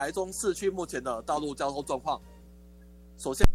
台中市区目前的道路交通状况。首先，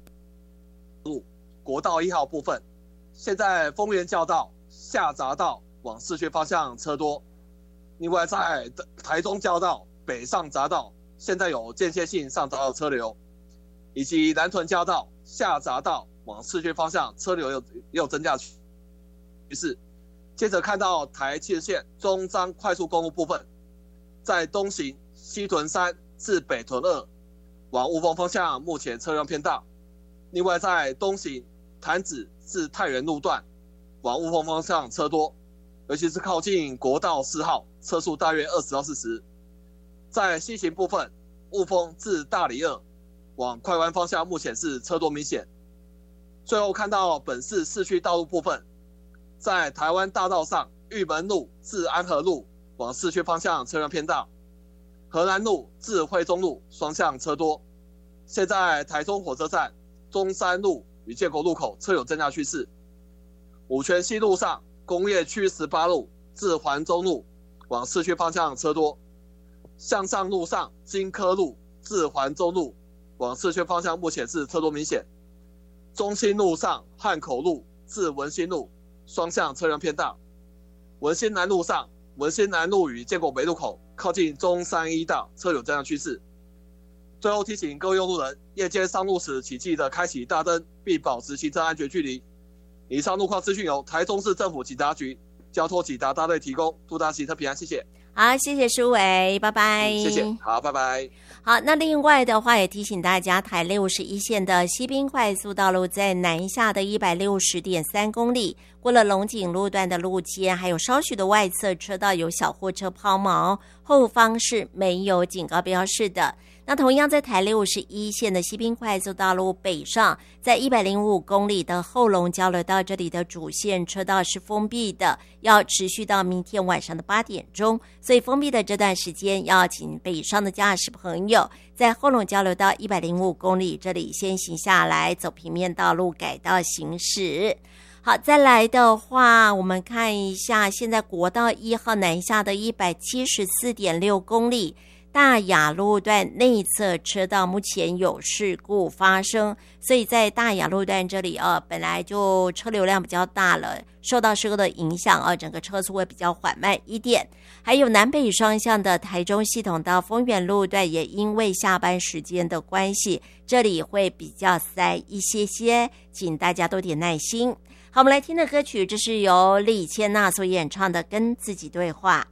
国道1号部分，现在丰原交道下匝道往市区方向车多。另外，在台中交道北上匝道，现在有间歇性上匝道车流，以及南屯交道下匝道往市区方向车流也有增加趋势。接着看到台70线中彰快速公路部分，在东行西屯3至北屯2往雾峰方向目前车辆偏大。另外，在东行潭子至太原路段往雾峰方向车多，尤其是靠近国道4号，车速大约20到40。在西行部分，雾峰至大里2往快湾方向目前是车多明显。最后看到本市市区道路部分，在台湾大道上，玉门路至安和路往市区方向车辆偏大，河南路至惠中路双向车多。现在台中火车站、中山路与建国路口车有增加趋势。五权西路上，工业区18路至环中路往市区方向车多。向上路上，金科路至环中路往市区方向目前是车多明显。中兴路上，汉口路至文心路双向车辆偏大。文心南路上，文心南路与建国北路口靠近中山一大车有增加趋势。最后提醒各位用路人，夜间上路时请记得开启大灯，并保持行车安全距离。以上路况资讯由台中市政府警察局交通警察大队提供，祝大家行车平安，谢谢。 好，谢谢舒伟，拜拜。 谢谢，好，拜拜。 好，那另外的话也提醒大家，台61线的西滨快速道路在南下的 160.3 公里，过了龙井路段的路肩，还有稍许的外侧车道有小货车抛锚，后方是没有警告标示的。那同样在台61线的西滨快速道路北上，在105公里的后龙交流道这里的主线车道是封闭的，要持续到明天晚上的8点钟，所以封闭的这段时间要请北上的驾驶朋友在后龙交流道105公里这里先行下来，走平面道路改道行驶。好，再来的话，我们看一下现在国道1号南下的 174.6 公里，大雅路段内侧车道目前有事故发生，所以在大雅路段这里本来就车流量比较大了，受到事故的影响整个车速会比较缓慢一点。还有南北双向的台中系统到丰原路段，也因为下班时间的关系，这里会比较塞一些，请大家多点耐心。好，我们来听的歌曲，这是由李千娜所演唱的《跟自己对话》。